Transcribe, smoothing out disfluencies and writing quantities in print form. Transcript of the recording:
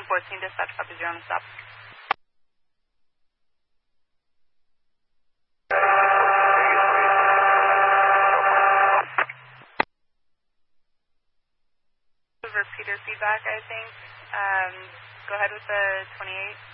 14, dispatch copies, you're on the stop. Repeater feedback, I think. Go ahead with the 28.